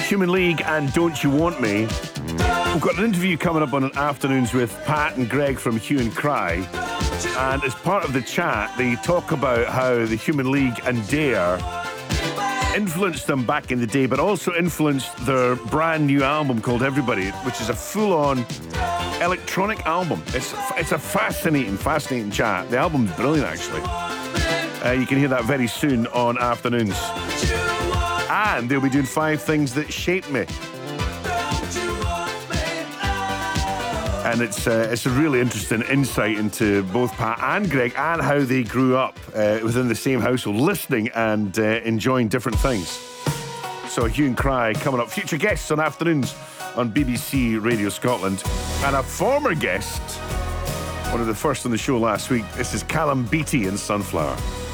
Human League and Don't You Want Me. We've got an interview coming up on Afternoons with Pat and Greg from Hue and Cry. And as part of the chat, they talk about how the Human League and Dare influenced them back in the day, but also influenced their brand new album called Everybody, which is a full-on electronic album. It's a fascinating chat. The album's brilliant, actually. You can hear that very soon on Afternoons. And they'll be doing 5 things that shaped me. And it's a really interesting insight into both Pat and Greg and how they grew up within the same household, listening and enjoying different things. So Hue and Cry coming up. Future guests on Afternoons on BBC Radio Scotland. And a former guest, one of the first on the show last week, this is Callum Beattie in Sunflower.